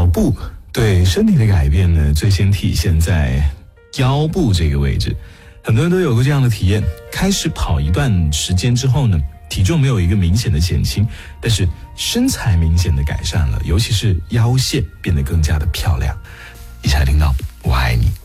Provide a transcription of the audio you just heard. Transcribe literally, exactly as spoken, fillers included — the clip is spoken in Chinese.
跑步对身体的改变呢，最先体现在腰部这个位置。很多人都有过这样的体验，开始跑一段时间之后呢，体重没有一个明显的减轻，但是身材明显的改善了，尤其是腰线变得更加的漂亮。一起来听到我爱你。